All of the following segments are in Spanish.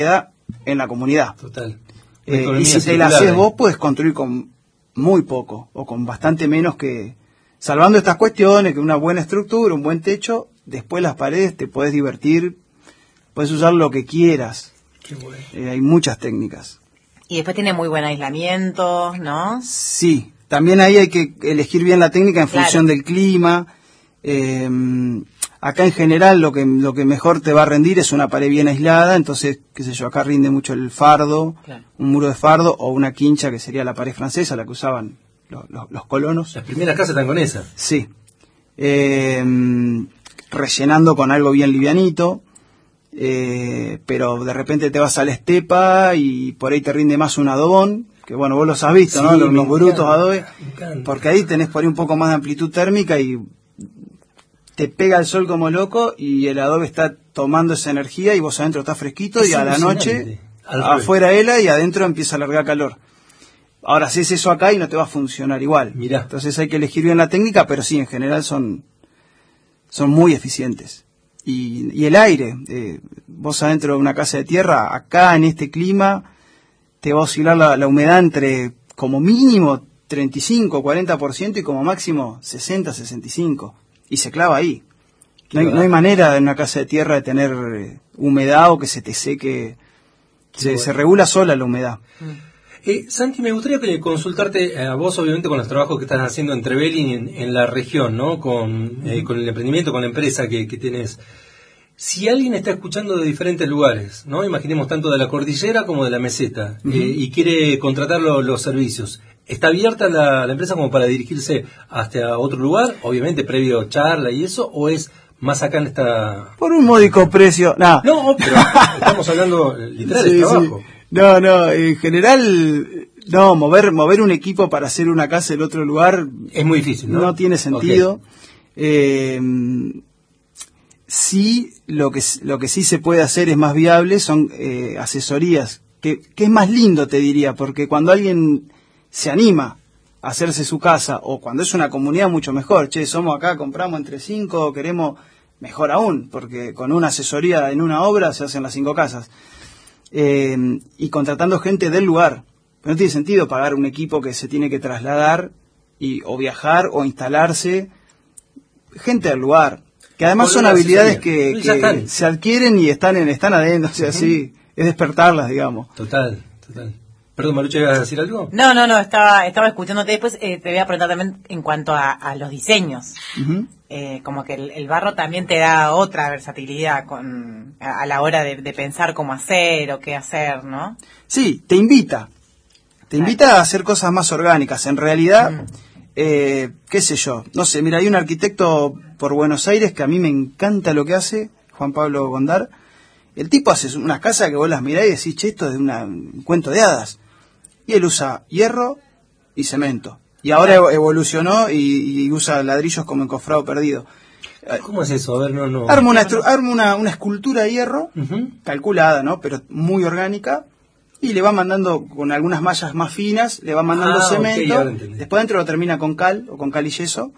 queda en la comunidad. Total. Y si te la haces vos, puedes construir con muy poco, o con bastante menos que... Salvando estas cuestiones, que una buena estructura, un buen techo, después las paredes te podés divertir, puedes usar lo que quieras. Qué bueno. Hay muchas técnicas. Y después tiene muy buen aislamiento, ¿no? Sí, también ahí hay que elegir bien la técnica en función del clima. Acá en general lo que mejor te va a rendir es una pared bien aislada, entonces, qué sé yo, acá rinde mucho el fardo, un muro de fardo o una quincha que sería la pared francesa, la que usaban los colonos. Las primeras casas están con esa. Sí. Rellenando con algo bien livianito, pero de repente te vas a la estepa y por ahí te rinde más un adobón, que bueno, vos los has visto, sí, ¿no? Los brutos adobes, porque ahí tenés por ahí un poco más de amplitud térmica y te pega el sol como loco y el adobe está tomando esa energía y vos adentro estás fresquito y a la noche afuera hela y adentro empieza a largar calor. Ahora haces eso acá y no te va a funcionar igual. Mirá. Entonces hay que elegir bien la técnica, pero sí, en general son muy eficientes. Y el aire, vos adentro de una casa de tierra, acá en este clima, te va a oscilar la humedad entre como mínimo 35-40% y como máximo 60-65%. Y se clava ahí. No hay manera en una casa de tierra de tener humedad o que se te seque. Se regula sola la humedad. Santi, me gustaría consultarte a vos, obviamente, con los trabajos que estás haciendo en Trevelin en la región, ¿no? Con el emprendimiento, con la empresa que tenés. Si alguien está escuchando de diferentes lugares, ¿no? Imaginemos tanto de la cordillera como de la meseta, y quiere contratar los servicios, ¿está abierta la empresa como para dirigirse hasta otro lugar? Obviamente, previo charla y eso, ¿o es más acá en esta...? Por un módico precio, no. No, pero estamos hablando literal de trabajo. Sí. No, en general, no, mover un equipo para hacer una casa en otro lugar... Es muy difícil, ¿no? No tiene sentido. Okay. Sí, lo que sí se puede hacer es más viable, son asesorías, que es más lindo, te diría, porque cuando alguien se anima a hacerse su casa, o cuando es una comunidad mucho mejor, somos acá, compramos entre 5, queremos, mejor aún, porque con una asesoría en una obra se hacen las 5 casas. Y contratando gente del lugar. No tiene sentido pagar un equipo que se tiene que trasladar o viajar o instalarse. Gente del lugar, que además son habilidades que se adquieren y están adentro, o sea, sí, es despertarlas, digamos. Total. Perdón, Marucha, ¿ibas a decir algo? No, estaba escuchándote. Después te voy a preguntar también en cuanto a los diseños. Como que el barro también te da otra versatilidad a la hora de pensar cómo hacer o qué hacer, ¿no? Sí, te invita a hacer cosas más orgánicas. En realidad, qué sé yo, no sé, mira, hay un arquitecto por Buenos Aires que a mí me encanta lo que hace, Juan Pablo Gondar. El tipo hace unas casas que vos las mirás y decís, esto es de un cuento de hadas. Y él usa hierro y cemento. Y ahora evolucionó y usa ladrillos como encofrado perdido. ¿Cómo es eso? A ver, no. Arma una escultura de hierro, calculada, ¿no? Pero muy orgánica, y le va mandando con algunas mallas más finas, le va mandando cemento. Okay, después dentro lo termina con cal o con cal y yeso.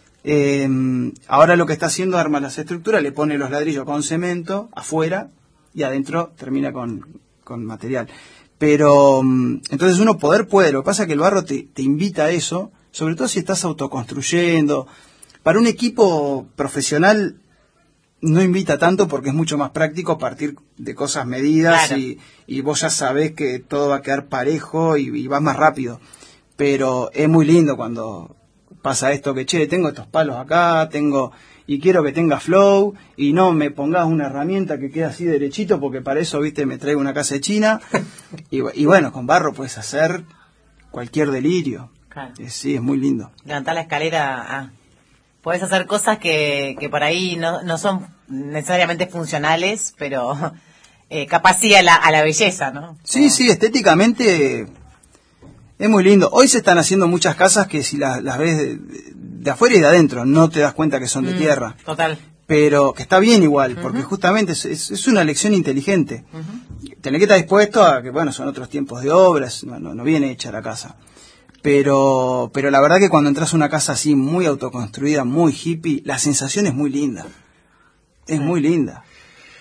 Ahora lo que está haciendo, arma las estructuras, le pone los ladrillos con cemento afuera y adentro termina con material. Pero entonces uno puede, lo que pasa es que el barro te invita a eso, sobre todo si estás autoconstruyendo. Para un equipo profesional no invita tanto porque es mucho más práctico partir de cosas medidas, claro. y vos ya sabés que todo va a quedar parejo y vas más rápido. Pero es muy lindo cuando pasa esto que, tengo estos palos acá, y quiero que tenga flow, y no me pongas una herramienta que quede así derechito, porque para eso, me traigo una casa de China, y bueno, con barro puedes hacer cualquier delirio. Claro. Sí, es muy lindo. Levantar la escalera, podés hacer cosas que por ahí no son necesariamente funcionales, pero capaz sí a la belleza, ¿no? Sí, estéticamente es muy lindo. Hoy se están haciendo muchas casas que si las ves de afuera y de adentro no te das cuenta que son de tierra. Total. Pero que está bien igual, porque justamente es una elección inteligente. Tenés que estar dispuesto a que, son otros tiempos de obras, no viene hecha la casa. Pero la verdad que cuando entras a una casa así muy autoconstruida, muy hippie, la sensación es muy linda. Es muy linda.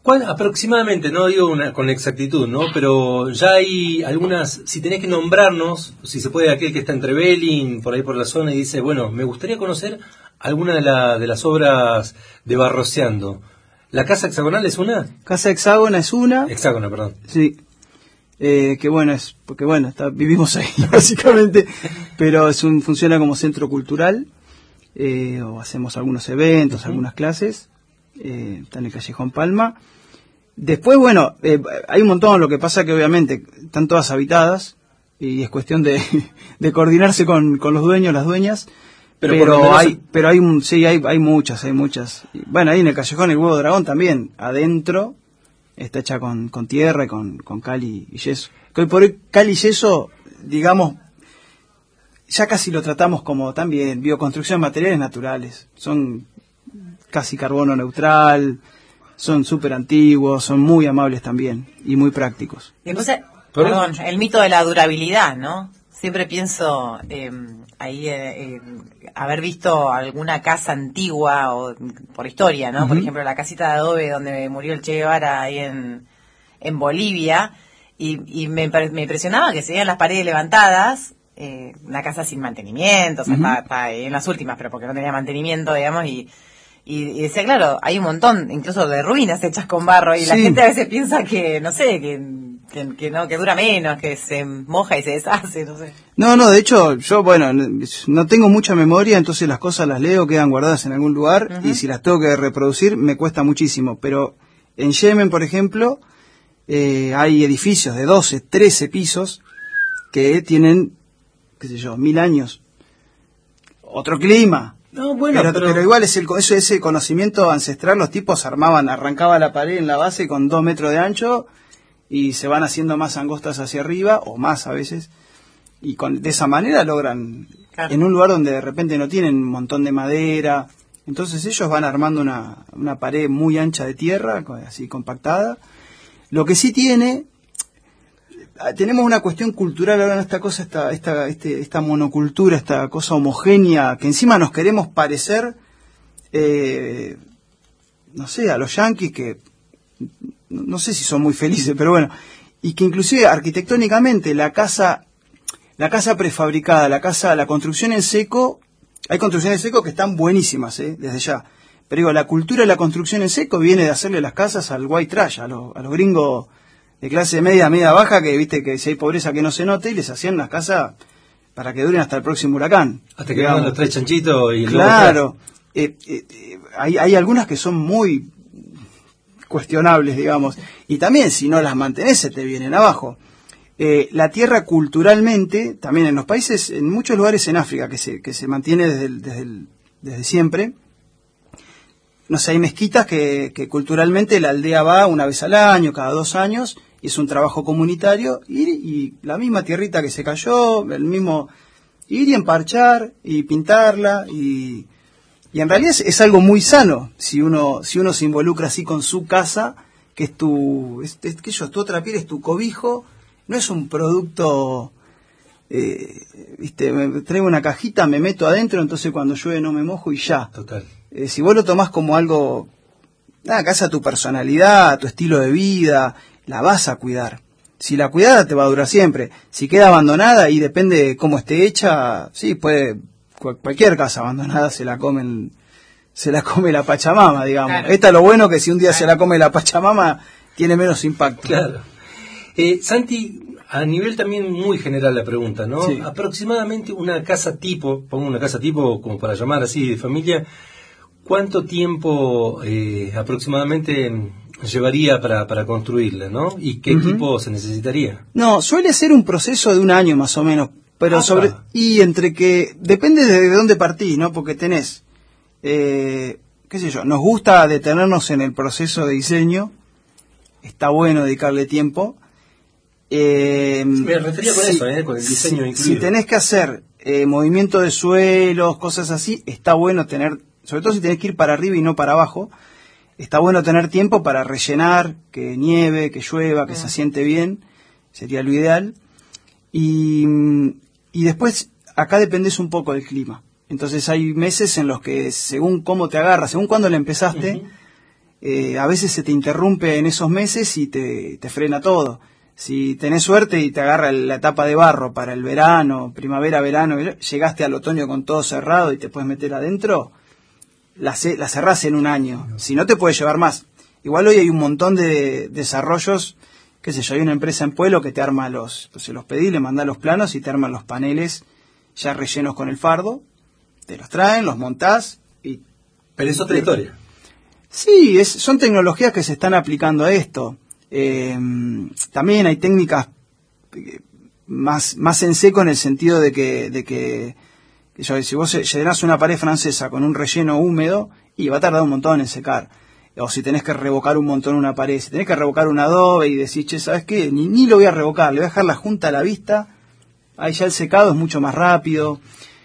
¿Cuál aproximadamente, no digo con exactitud, ¿no? Pero ya hay algunas, si tenés que nombrarnos, si se puede, aquel que está en Trevelin, por ahí por la zona, y dice, bueno, me gustaría conocer alguna de las obras de Barroseando. ¿La Casa Hexagonal es una? Casa Hexágona es una. Hexágona, perdón. Sí. Que bueno, porque vivimos ahí, básicamente, pero funciona como centro cultural, o hacemos algunos eventos, algunas clases, está en el Callejón Palma. Después, bueno, hay un montón, lo que pasa que obviamente están todas habitadas y es cuestión de coordinarse con los dueños, las dueñas, pero hay muchas. Y, bueno, ahí en el Callejón El Huevo Dragón también, adentro, está hecha con tierra y con cal y yeso. Que hoy por hoy cal y yeso, digamos, ya casi lo tratamos como también bioconstrucción de materiales naturales. Son casi carbono neutral, son súper antiguos, son muy amables también y muy prácticos. Y entonces, perdón, el mito de la durabilidad, ¿no? Siempre pienso haber visto alguna casa antigua o por historia, ¿no? Por ejemplo, la casita de adobe donde murió el Che Guevara ahí en Bolivia, y me impresionaba que se veían las paredes levantadas, una casa sin mantenimiento, o sea, está en las últimas, pero porque no tenía mantenimiento, digamos, y decía, claro, hay un montón, incluso de ruinas hechas con barro, y la gente a veces piensa que, no sé, que dura menos, que se moja y se deshace, no sé. No, de hecho, yo, no tengo mucha memoria, entonces las cosas las leo, quedan guardadas en algún lugar, y si las tengo que reproducir, me cuesta muchísimo. Pero en Yemen, por ejemplo, hay edificios de 12, 13 pisos que tienen, 1000 años. Otro clima. No, bueno, pero igual ese conocimiento ancestral, los tipos arrancaban la pared en la base con 2 metros de ancho y se van haciendo más angostas hacia arriba, o más a veces, y de esa manera logran, en un lugar donde de repente no tienen un montón de madera, entonces ellos van armando una pared muy ancha de tierra, así compactada. Lo que sí tenemos una cuestión cultural ahora en esta cosa, esta monocultura, esta cosa homogénea, que encima nos queremos parecer, no sé, a los yanquis, que no sé si son muy felices, pero bueno, y que inclusive arquitectónicamente la casa prefabricada, la construcción en seco, hay construcciones en seco que están buenísimas, desde ya, pero digo, la cultura de la construcción en seco viene de hacerle las casas al white trash, a los gringos de clase media baja, que viste que si hay pobreza que no se note, y les hacían las casas para que duren hasta el próximo huracán. Hasta que vengan los 3 chanchitos y el claro, hay algunas que son muy cuestionables, digamos, y también si no las mantenés se te vienen abajo. La tierra culturalmente, también en los países, en muchos lugares en África, que se mantiene desde siempre. No sé, hay mezquitas que culturalmente la aldea va una vez al año, cada 2 años, y es un trabajo comunitario, y la misma tierrita que se cayó, el mismo ir y emparchar y pintarla, y en realidad es algo muy sano si uno se involucra así con su casa, que es tu otra piel, es tu cobijo, no es un producto, me traigo una cajita, me meto adentro, entonces cuando llueve no me mojo y ya. Total. Si vos lo tomás como algo, casa tu personalidad, tu estilo de vida, la vas a cuidar. Si la cuidada te va a durar siempre. Si queda abandonada, y depende de cómo esté hecha, sí, cualquier casa abandonada se la come la Pachamama, digamos. Claro. Esta es lo bueno, que si un día se la come la Pachamama, tiene menos impacto. Claro. Santi, a nivel también muy general la pregunta, ¿no? Sí. Aproximadamente una casa tipo, pongo una casa tipo como para llamar así, de familia, ¿cuánto tiempo aproximadamente llevaría para construirla, ¿no? ¿Y qué equipo se necesitaría? No, suele ser un proceso de 1 año más o menos, pero depende de dónde partís, ¿no? Porque tenés, nos gusta detenernos en el proceso de diseño, está bueno dedicarle tiempo. Me refería con eso, con el diseño incluido. Si tenés que hacer movimiento de suelos, cosas así, está bueno tener, sobre todo si tenés que ir para arriba y no para abajo, está bueno tener tiempo para rellenar, que nieve, que llueva, que se asiente bien, sería lo ideal. Y después, acá dependés un poco del clima. Entonces hay meses en los que, según cómo te agarras, según cuándo le empezaste, a veces se te interrumpe en esos meses y te frena todo. Si tenés suerte y te agarra la etapa de barro para el verano, primavera, verano, llegaste al otoño con todo cerrado y te puedes meter adentro, la cerrás en un año. Si no, te puede llevar más. Igual hoy hay un montón de desarrollos, qué sé yo, hay una empresa en Pueblo que te arma entonces los pedís, le mandás los planos y te arman los paneles ya rellenos con el fardo, te los traen, los montás y... Pero es otra historia. Sí, son tecnologías que se están aplicando a esto. También hay técnicas más en seco en el sentido de que si vos llenás una pared francesa con un relleno húmedo, y va a tardar un montón en secar. O si tenés que revocar un montón una pared, si tenés que revocar un adobe y decís, che, ¿sabes qué? Ni lo voy a revocar, le voy a dejar la junta a la vista, ahí ya el secado es mucho más rápido.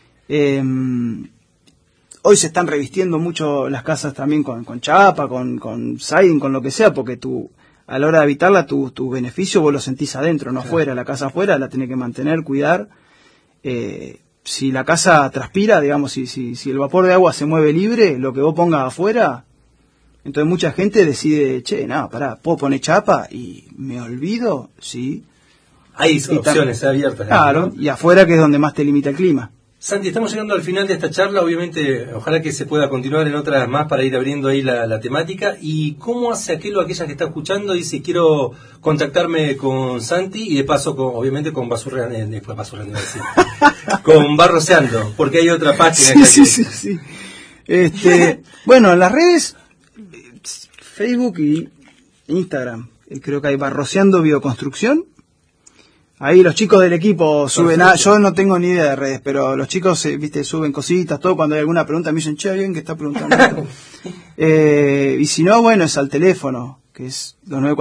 Hoy se están revistiendo mucho las casas también con chapa, con siding, con lo que sea, porque a la hora de habitarla, tu beneficio vos lo sentís adentro, no afuera. La casa afuera la tenés que mantener, cuidar. Si la casa transpira, digamos, si el vapor de agua se mueve libre, lo que vos pongas afuera, entonces mucha gente decide, che, no, pará, ¿puedo poner chapa? Y me olvido, sí. Hay opciones abiertas. Claro, ¿no? Y afuera que es donde más te limita el clima. Santi, estamos llegando al final de esta charla, obviamente, ojalá que se pueda continuar en otras más para ir abriendo ahí la temática. ¿Y cómo hace aquel o aquella que está escuchando y dice, quiero contactarme con Santi y de paso, obviamente, con con Barroceando, porque hay otra página. Sí. Bueno, en las redes, Facebook y Instagram, creo que hay Barroceando Bioconstrucción. Ahí los chicos del equipo suben, yo no tengo ni idea de redes, pero los chicos, suben cositas, todo, cuando hay alguna pregunta me dicen, che, alguien que está preguntando esto. Y si no, bueno, es al teléfono, que es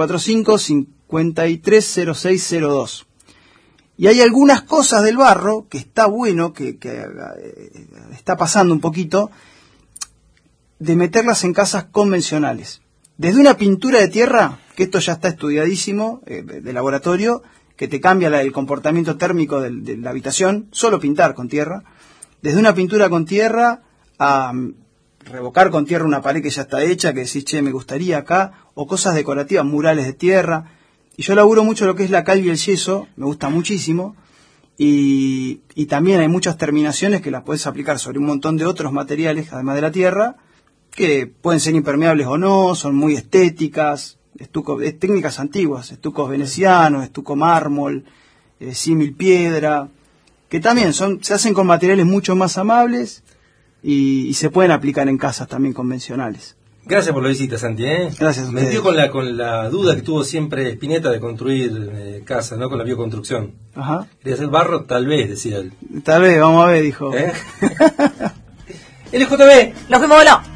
2945-530602. Y hay algunas cosas del barro que está bueno, que está pasando un poquito, de meterlas en casas convencionales. Desde una pintura de tierra, que esto ya está estudiadísimo, de laboratorio, que te cambia el comportamiento térmico de la habitación, solo pintar con tierra, desde una pintura con tierra a revocar con tierra una pared que ya está hecha, que decís, che, me gustaría acá, o cosas decorativas, murales de tierra. Y yo laburo mucho lo que es la cal y el yeso, me gusta muchísimo, y también hay muchas terminaciones que las puedes aplicar sobre un montón de otros materiales, además de la tierra, que pueden ser impermeables o no, son muy estéticas, técnicas antiguas, estucos venecianos, estuco mármol, símil piedra, que también se hacen con materiales mucho más amables y se pueden aplicar en casas también convencionales. Gracias por la visita, Santi. Gracias a ustedes. Me dio con la duda que tuvo siempre Spinetta de construir casas, ¿no? Con la bioconstrucción. Ajá. Quería hacer barro, tal vez, decía él. Tal vez, vamos a ver, dijo. LJB, ¡Nos fuimos, voló!